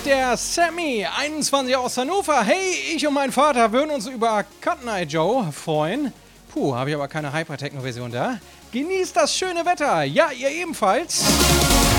und der Sammy, 21 aus Hannover. Hey, ich und mein Vater würden uns über Cotton Eye Joe freuen. Puh, habe ich aber keine Hypertechno-Version da. Genießt das schöne Wetter. Ja, ihr ebenfalls.